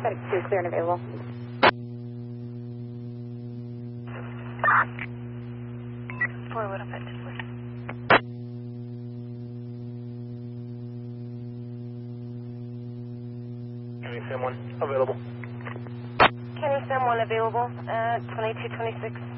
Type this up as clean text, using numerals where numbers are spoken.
FedEx 2, clear and available. Forward up it. Kenny Sim 1 available. Kenny Sim 1 available at 2226.